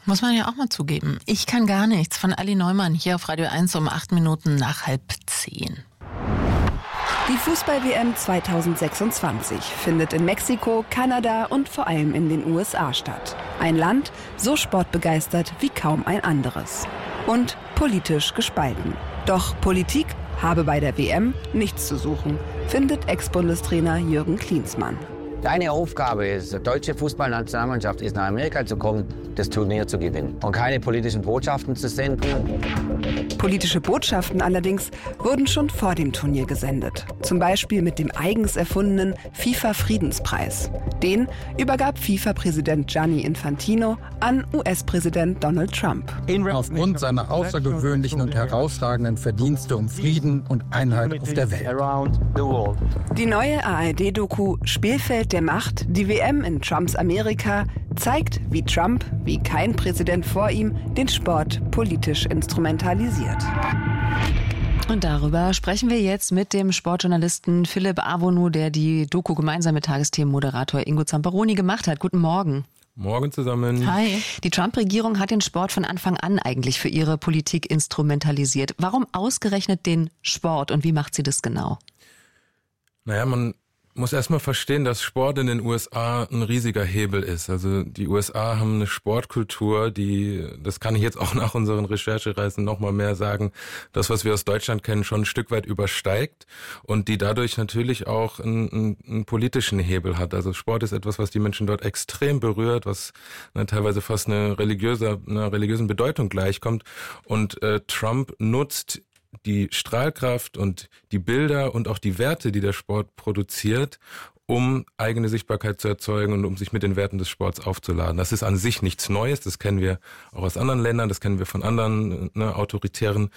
Muss man ja auch mal zugeben. Ich kann gar nichts von Ali Neumann hier auf Radio 1 um 8 Minuten nach 9:30. Die Fußball-WM 2026 findet in Mexiko, Kanada und vor allem in den USA statt. Ein Land so sportbegeistert wie kaum ein anderes. Und politisch gespalten. Doch Politik habe bei der WM nichts zu suchen, findet Ex-Bundestrainer Jürgen Klinsmann. Deine Aufgabe ist, die deutsche Fußballnationalmannschaft ist nach Amerika zu kommen, das Turnier zu gewinnen und keine politischen Botschaften zu senden. Politische Botschaften allerdings wurden schon vor dem Turnier gesendet. Zum Beispiel mit dem eigens erfundenen FIFA-Friedenspreis. Den übergab FIFA-Präsident Gianni Infantino an US-Präsident Donald Trump. Aufgrund seiner außergewöhnlichen und herausragenden Verdienste um Frieden und Einheit auf der Welt. Die neue ARD-Doku Spielfeld der Macht, die WM in Trumps Amerika, zeigt, wie Trump, wie kein Präsident vor ihm, den Sport politisch instrumentalisiert. Und darüber sprechen wir jetzt mit dem Sportjournalisten Philipp Avonu, der die Doku gemeinsam mit Tagesthemenmoderator Ingo Zamperoni gemacht hat. Guten Morgen. Morgen zusammen. Hi. Die Trump-Regierung hat den Sport von Anfang an eigentlich für ihre Politik instrumentalisiert. Warum ausgerechnet den Sport und wie macht sie das genau? Naja, man muss erstmal verstehen, dass Sport in den USA ein riesiger Hebel ist. Also die USA haben eine Sportkultur, das kann ich jetzt auch nach unseren Recherchereisen nochmal mehr sagen, das, was wir aus Deutschland kennen, schon ein Stück weit übersteigt und die dadurch natürlich auch einen politischen Hebel hat. Also Sport ist etwas, was die Menschen dort extrem berührt, was teilweise fast einer religiösen Bedeutung gleichkommt. Und Trump nutzt die Strahlkraft und die Bilder und auch die Werte, die der Sport produziert, um eigene Sichtbarkeit zu erzeugen und um sich mit den Werten des Sports aufzuladen. Das ist an sich nichts Neues, das kennen wir auch aus anderen Ländern, das kennen wir von anderen autoritären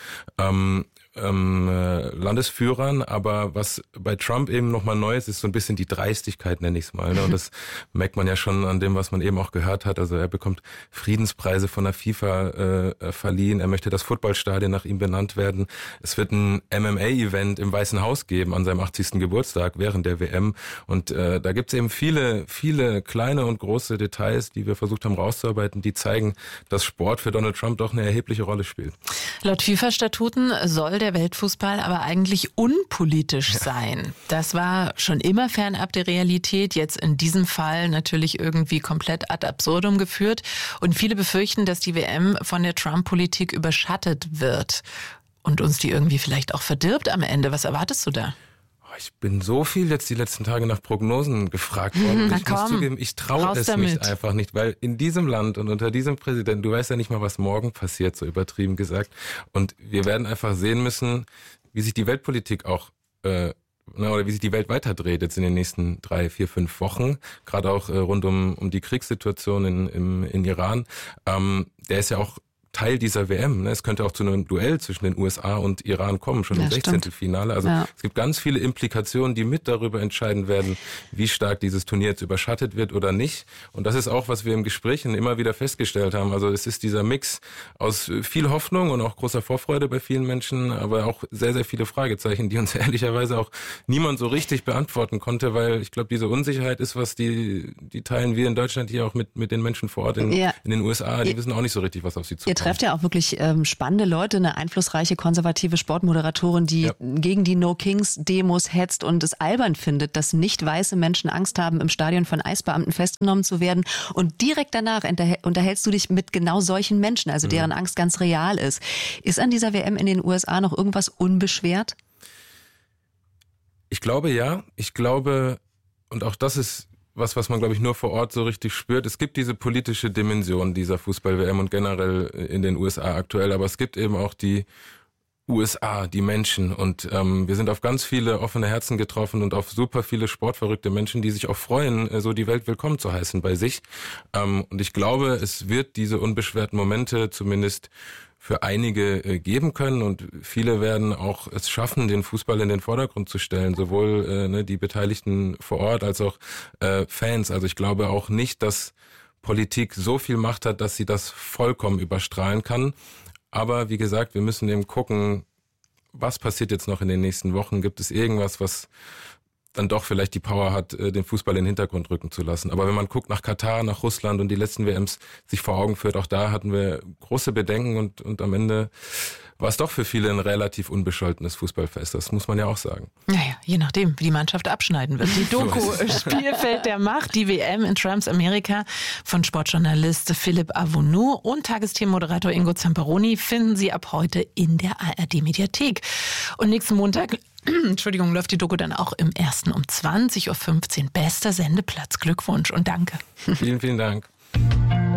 Landesführern, aber was bei Trump eben nochmal neu ist, ist so ein bisschen die Dreistigkeit, nenne ich es mal. Ne? Und das merkt man ja schon an dem, was man eben auch gehört hat. Also er bekommt Friedenspreise von der FIFA verliehen, er möchte das Footballstadion nach ihm benannt werden. Es wird ein MMA-Event im Weißen Haus geben an seinem 80. Geburtstag während der WM. Und da gibt es eben viele, viele kleine und große Details, die wir versucht haben rauszuarbeiten, die zeigen, dass Sport für Donald Trump doch eine erhebliche Rolle spielt. Laut FIFA-Statuten soll der Weltfußball aber eigentlich unpolitisch sein. Das war schon immer fernab der Realität, jetzt in diesem Fall natürlich irgendwie komplett ad absurdum geführt. Und viele befürchten, dass die WM von der Trump-Politik überschattet wird und uns die irgendwie vielleicht auch verdirbt am Ende. Was erwartest du da? Ich bin so viel jetzt die letzten Tage nach Prognosen gefragt worden. Ich muss zugeben, ich traue es mich einfach nicht, weil in diesem Land und unter diesem Präsidenten, du weißt ja nicht mal, was morgen passiert, so übertrieben gesagt. Und wir werden einfach sehen müssen, wie sich die Weltpolitik auch oder wie sich die Welt weiterdreht jetzt in den nächsten 3, 4, 5 Wochen, gerade auch rund um die Kriegssituation in Iran. Der ist ja auch Teil dieser WM. Es könnte auch zu einem Duell zwischen den USA und Iran kommen, schon im 16. Finale. Also es gibt ganz viele Implikationen, die mit darüber entscheiden werden, wie stark dieses Turnier jetzt überschattet wird oder nicht. Und das ist auch, was wir im Gespräch immer wieder festgestellt haben. Also es ist dieser Mix aus viel Hoffnung und auch großer Vorfreude bei vielen Menschen, aber auch sehr, sehr viele Fragezeichen, die uns ehrlicherweise auch niemand so richtig beantworten konnte, weil ich glaube, diese Unsicherheit ist, was die teilen wir in Deutschland hier auch mit den Menschen vor Ort in den USA. Die wissen auch nicht so richtig, was auf sie zukommt. Trefft ja auch wirklich spannende Leute, eine einflussreiche konservative Sportmoderatorin, die gegen die No-Kings-Demos hetzt und es albern findet, dass nicht weiße Menschen Angst haben, im Stadion von Eisbeamten festgenommen zu werden. Und direkt danach unterhältst du dich mit genau solchen Menschen, also deren Angst ganz real ist. Ist an dieser WM in den USA noch irgendwas unbeschwert? Ich glaube ja. Ich glaube, und auch das ist was man, glaube ich, nur vor Ort so richtig spürt. Es gibt diese politische Dimension dieser Fußball-WM und generell in den USA aktuell, aber es gibt eben auch die USA, die Menschen und wir sind auf ganz viele offene Herzen getroffen und auf super viele sportverrückte Menschen, die sich auch freuen, so die Welt willkommen zu heißen bei sich. Und ich glaube, es wird diese unbeschwerten Momente zumindest für einige geben können und viele werden auch es schaffen, den Fußball in den Vordergrund zu stellen, sowohl die Beteiligten vor Ort als auch Fans. Also ich glaube auch nicht, dass Politik so viel Macht hat, dass sie das vollkommen überstrahlen kann. Aber wie gesagt, wir müssen eben gucken, was passiert jetzt noch in den nächsten Wochen. Gibt es irgendwas, was dann doch vielleicht die Power hat, den Fußball in den Hintergrund rücken zu lassen. Aber wenn man guckt nach Katar, nach Russland und die letzten WMs sich vor Augen führt, auch da hatten wir große Bedenken und am Ende war es doch für viele ein relativ unbescholtenes Fußballfest. Das muss man ja auch sagen. Naja, je nachdem, wie die Mannschaft abschneiden wird. Die Doku Spielfeld der Macht, die WM in Trumps Amerika von Sportjournalist Philipp Avounou und Tagesthemenmoderator Ingo Zamperoni finden Sie ab heute in der ARD-Mediathek. Und nächsten Montag läuft die Doku dann auch im Ersten um 20.15 Uhr. Bester Sendeplatz. Glückwunsch und danke. Vielen, vielen Dank.